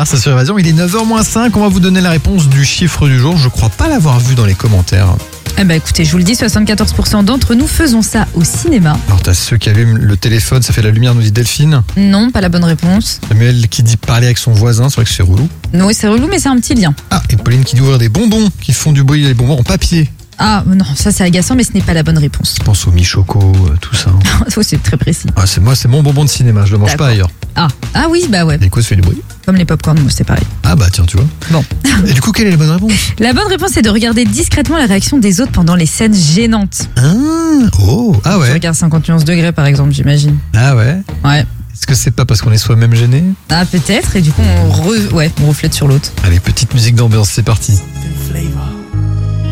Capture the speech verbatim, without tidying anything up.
c'est sur Évasion. Il est neuf heures moins cinq. On va vous donner la réponse du chiffre du jour. Je crois pas l'avoir vu dans les commentaires. Eh ben écoutez, je vous le dis, soixante-quatorze pour cent d'entre nous faisons ça au cinéma. Alors t'as ceux qui allument le téléphone, ça fait la lumière, nous dit Delphine. Non, pas la bonne réponse. Samuel qui dit parler avec son voisin, c'est vrai que c'est relou. Non, c'est relou, mais c'est un petit lien. Ah, et Pauline qui dit ouvrir des bonbons, qui font du bruit, les bonbons en papier. Ah non, ça c'est agaçant, mais ce n'est pas la bonne réponse. Je pense au Michoco, euh, tout ça. Oh, c'est très précis. Ah, c'est moi, c'est mon bonbon de cinéma, je le mange D'accord. pas ailleurs. Ah, ah oui, bah ouais, Et quoi, ça fait du bruit? comme les popcorn, moi c'est pareil. Ah bah tiens, tu vois. Bon. Et du coup, quelle est la bonne réponse? La bonne réponse est de regarder discrètement la réaction des autres pendant les scènes gênantes. Ah, oh, ah Tu ouais. regardes cinquante et onze degrés par exemple, j'imagine. Ah ouais. Ouais. Est-ce que c'est pas parce qu'on est soi-même gêné? Ah peut-être, et du coup on, re... ouais, on reflète sur l'autre. Allez, petite musique d'ambiance, c'est parti. Flavor.